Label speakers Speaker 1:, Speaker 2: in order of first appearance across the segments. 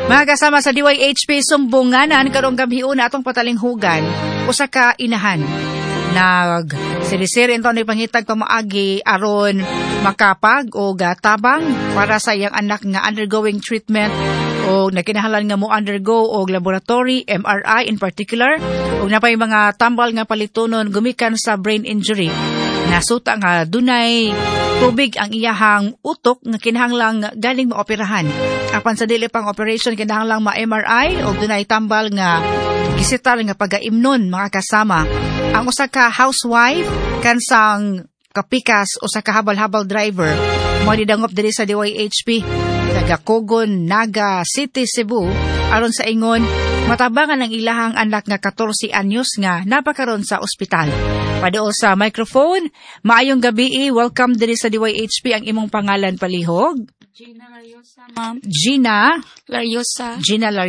Speaker 1: Mga kasama sa DYHP sumbunganan karong gabiuna atong patalinghugan usa ka inahan nag sirisiri ito ni pangitag pamaagi aron makapag o gatabang para sa iyang anak nga undergoing treatment o nakinahanglan nga mo undergo og laboratory MRI in particular ug napay mga tambal nga palitunon gumikan sa brain injury. Nasuta nga dunay tubig ang iyahang utok nga kinahanglang galing maoperahan. Apan sa dili pang operation kinahanglang ma-MRI o dunay tambal nga gisitar nga pagaimnon mga kasama. Ang usa ka housewife kansang kapikas usa ka habal-habal driver mo didangop diri sa DYHP taga Cogon, Naga City, Cebu aron sa ingon matabangan ang ilahang anak nga 14 anyos nga napakaron sa ospital. Padoo sa microphone, maayong gabi, welcome diri sa DYHP ang imong pangalan palihog.
Speaker 2: Gina Lariosa, ma'am.
Speaker 1: Gina
Speaker 2: Lariosa.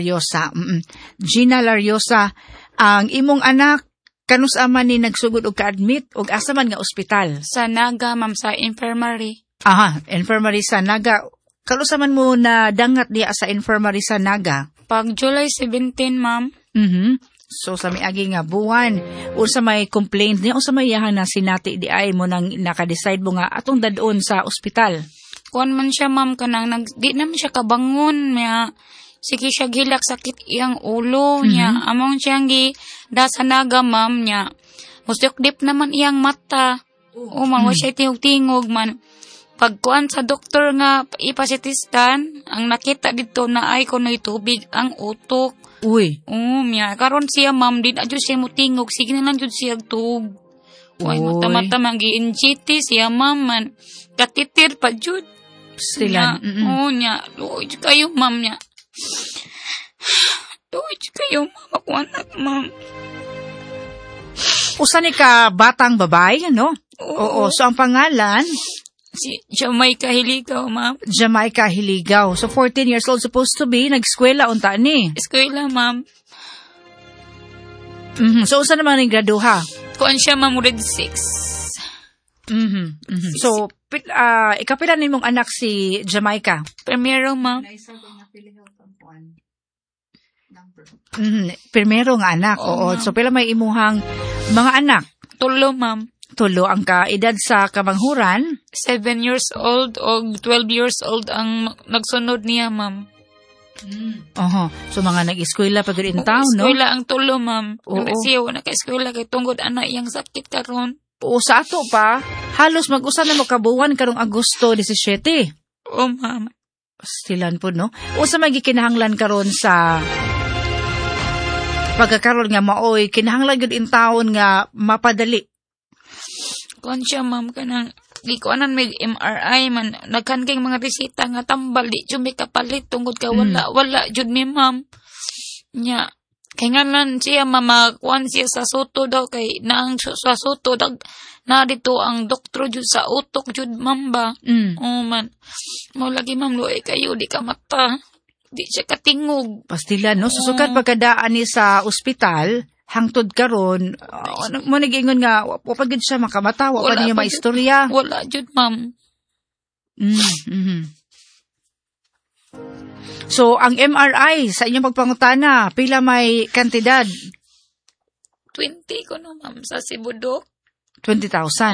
Speaker 1: Gina Lariosa, ang imong anak kanus man ni nagsugod og ka-admit og asa man nga ospital?
Speaker 2: Sa Naga, ma'am, sa infirmary.
Speaker 1: Aha, infirmary sa Naga. Kanus man mo na dangat diya sa infirmary sa Naga?
Speaker 2: Pag July 17, ma'am.
Speaker 1: So sa miagi nga buwan, unsa may complaint niya, unsa may yahan na sinati di ay mo nang naka-decide mo nga atong dadon sa ospital?
Speaker 2: Kuan man siya, ma'am, kanang di naman siya kabangon, niya. Sige siya gilak, sakit iyang ulo, niya. Among siyang da sa Naga, ma'am, niya. Musyokdip naman iyang mata. O, ma'am, siya tingog-tingog, man. Pagkuan sa doktor nga ipasitistan, ang nakita dito na ay kuno'y tubig ang utok.
Speaker 1: Uy.
Speaker 2: Miya. Karon siya, ma'am, di na dyan siya mutingog. Sige na lang dyan siya tug. Uy, mata-mata mag-i-NGT siya, ma'am, man. Katitir pa dyan.
Speaker 1: Sila.
Speaker 2: Niya. Luoy kayo, ma'am, niya. Luoy kayo, ma'am. Ako anak, ma'am.
Speaker 1: Usa ni ka batang babay, ano?
Speaker 2: Oo.
Speaker 1: So, ang pangalan?
Speaker 2: Si Jamaica Hiligaw, ma'am.
Speaker 1: Jamaica Hiligaw. So, 14 years old supposed to be. Nag-eskwela, unta ni?
Speaker 2: Eskwela, ma'am.
Speaker 1: So, usa naman yung graduha?
Speaker 2: Kuan siya, ma'am, grade 6.
Speaker 1: So, ikapila ni mong anak si Jamaica?
Speaker 2: Primero, ma'am.
Speaker 1: Primero nga anak, oo. So, pila may imuhang mga anak?
Speaker 2: 3, ma'am.
Speaker 1: 3 ang kaedad sa kamanghuran?
Speaker 2: 7 years old o 12 years old ang nagsunod niya, ma'am.
Speaker 1: So, mga nag-eskwela pa doon in town, no?
Speaker 2: Eskwela ang 3, ma'am.
Speaker 1: Oo.
Speaker 2: Siya, wala ka eskwela kay tungod anak iyang sakit karon.
Speaker 1: Oo, sa ato pa, halos mag-usa na mo kabuwan karong Agosto 17.
Speaker 2: Oo, ma'am.
Speaker 1: Stilan po, no? O sa magikinahanglan karon sa pagkakaroon nga maoy, kinahanglan yun in town nga mapadali.
Speaker 2: Kuan siya, ma'am, kanang ikuanan may MRI man, nagkanking mga resita nga tambal, di siya may kapalit, tungkod ka wala, jud mi, ma'am. Nya, kaya nga man siya, mamakuan siya sa soto daw, kay naang sa soto, na dito ang doktor jud sa utok, jud, ma'am ba? Oo, man. Mo lagi, ma'am, luay kayo, di ka mata. Di siya katingog.
Speaker 1: Pastilan, no? Susukat pagkadaan ni sa ospital, hangtod karon, mo nag-ingon nga, wapagid siya makamata, wapag niya maistorya.
Speaker 2: Wala, jud, ma'am.
Speaker 1: So, ang MRI, sa inyong pagpangutana, pila may kantidad?
Speaker 2: 20 ko no, ma'am, sa Sibudok.
Speaker 1: 20,000?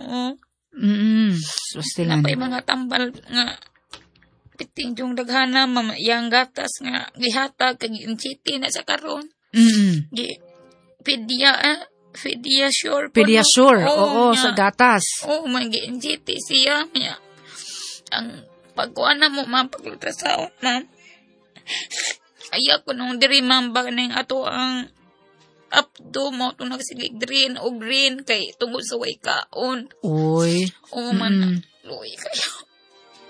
Speaker 1: So, stilan.
Speaker 2: Napay mga tambal nga, piting yung daghana, ma'am, yang gatas nga, gihatag, kag-NCT na sa karon. Pediasure.
Speaker 1: Oo, sa gatas.
Speaker 2: Oo, mag-NGT siya. Ang pagkuhan na mo, ma'am, pag-ultrasound, ma'am. Ayak ko nung diri, ma'am, ba na ato ang updo mo, itong nagsigig green o green, kay tungkol sa way kaon.
Speaker 1: Uy.
Speaker 2: Oo, man, luwi kayo.